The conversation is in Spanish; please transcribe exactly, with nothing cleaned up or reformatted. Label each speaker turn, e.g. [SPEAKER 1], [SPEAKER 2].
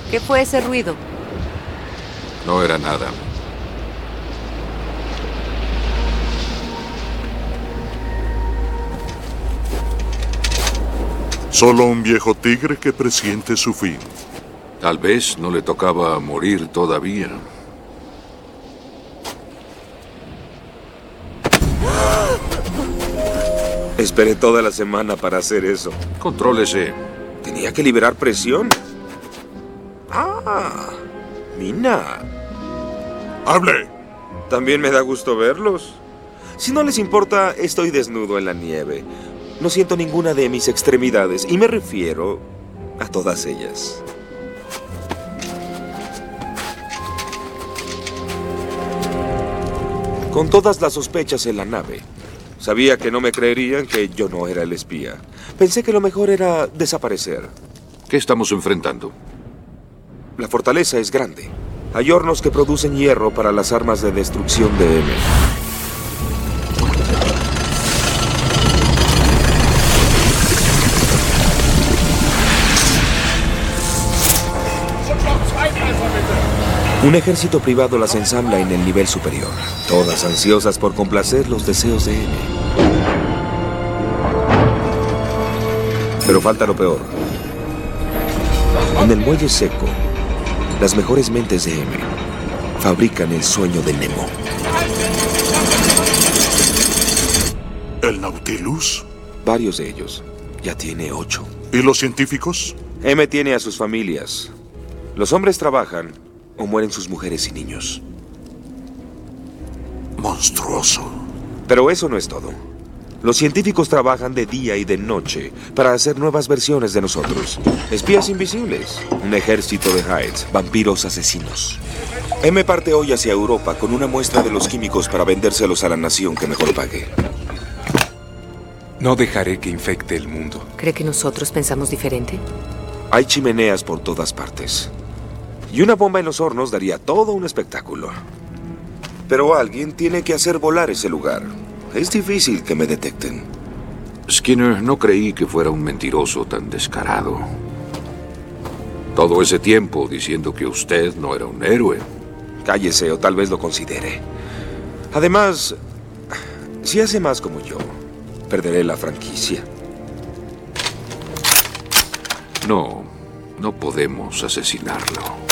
[SPEAKER 1] ¿Qué fue ese ruido?
[SPEAKER 2] No era nada.
[SPEAKER 3] Solo un viejo tigre que presiente su fin.
[SPEAKER 2] Tal vez no le tocaba morir todavía.
[SPEAKER 4] Esperé toda la semana para hacer eso.
[SPEAKER 2] Contrólese.
[SPEAKER 4] Tenía que liberar presión. Ah, Mina.
[SPEAKER 3] ¡Hable!
[SPEAKER 4] También me da gusto verlos. Si no les importa, estoy desnudo en la nieve. No siento ninguna de mis extremidades y me refiero a todas ellas. Con todas las sospechas en la nave, sabía que no me creerían que yo no era el espía. Pensé que lo mejor era desaparecer.
[SPEAKER 2] ¿Qué estamos enfrentando?
[SPEAKER 4] La fortaleza es grande. Hay hornos que producen hierro para las armas de destrucción de M. Un ejército privado las ensambla en el nivel superior, todas ansiosas por complacer los deseos de M. Pero falta lo peor. En el muelle seco, las mejores mentes de M fabrican el sueño de Nemo.
[SPEAKER 3] ¿El Nautilus?
[SPEAKER 4] Varios de ellos. Ya tiene ocho.
[SPEAKER 3] ¿Y los científicos?
[SPEAKER 4] M tiene a sus familias. Los hombres trabajan o mueren sus mujeres y niños.
[SPEAKER 3] Monstruoso.
[SPEAKER 4] Pero eso no es todo. Los científicos trabajan de día y de noche para hacer nuevas versiones de nosotros. Espías invisibles, un ejército de Hydes, vampiros asesinos. M parte hoy hacia Europa con una muestra de los químicos para vendérselos a la nación que mejor pague.
[SPEAKER 5] No dejaré que infecte el mundo.
[SPEAKER 1] ¿Cree que nosotros pensamos diferente?
[SPEAKER 4] Hay chimeneas por todas partes. Y una bomba en los hornos daría todo un espectáculo. Pero alguien tiene que hacer volar ese lugar. Es difícil que me detecten.
[SPEAKER 2] Skinner, no creí que fuera un mentiroso tan descarado. Todo ese tiempo diciendo que usted no era un héroe.
[SPEAKER 4] Cállese o tal vez lo considere. Además, si hace más como yo, perderé la franquicia.
[SPEAKER 2] No, no podemos asesinarlo.